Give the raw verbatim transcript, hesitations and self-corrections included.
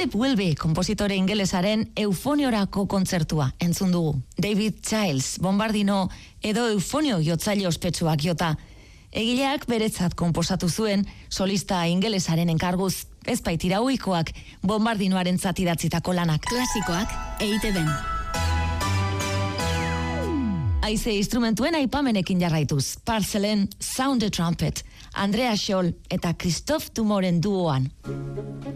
Philip Wilby, kompositore ingelesaren eufoniorako kontzertua entzun dugu. David Childs, bombardino edo eufonio jotzaile ospetsuak jota. Egileak beretzat konposatu zuen solista ingelesaren enkarguz, ez baitira ohikoak bombardinoaren zatidatzitako lanak. Klasikoak E I Te Ben. Haize instrumentuen aipamenekin jarraituz, Parcelen Sound the Trumpet, Andrea Scholl eta Christoph Tumoren duoan.